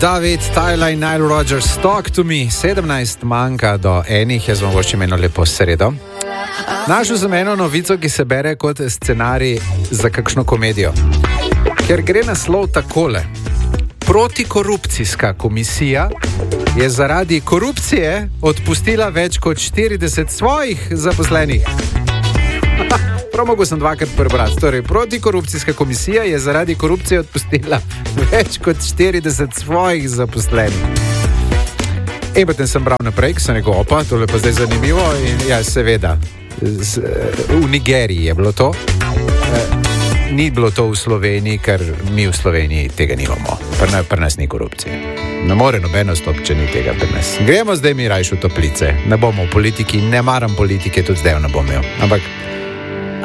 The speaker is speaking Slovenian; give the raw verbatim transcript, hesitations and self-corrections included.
David, Tyler in Nile Rodgers, Talk to me. sedemnajst manjka do enih, jaz vam voščim eno lepo sredo. Našel sem eno novico, ki se bere kot scenarij za kakšno komedijo. Ker gre naslov takole. Protikorupcijska komisija je zaradi korupcije odpustila več kot štirideset svojih zaposlenih. Prav mogo sem dvakrat prebrati. Torej, protikorupcijska komisija je zaradi korupcije odpustila več kot štirideset svojih zaposlenih. In potem sem bral naprej, ki sem rekel, opa, tole pa zdaj zanimivo. In ja, seveda, z, v Nigeriji je bilo to. E, ni bilo to v Sloveniji, ker mi v Sloveniji tega nimamo. Pri nas, pri nas ni korupcije. Ne more nobeno stop, če ni tega pri nas. Gremo zdaj mi rajš v toplice. Ne bomo v politiki, ne maram politike, tudi zdaj ne bom imel. Ampak